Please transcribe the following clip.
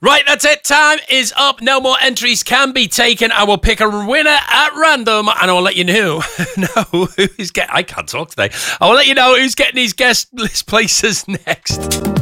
Right, that's it. Time is up. No more entries can be taken. I will pick a winner at random and I will let you know who's getting... I can't talk today. I will let you know who's getting these guest list places next.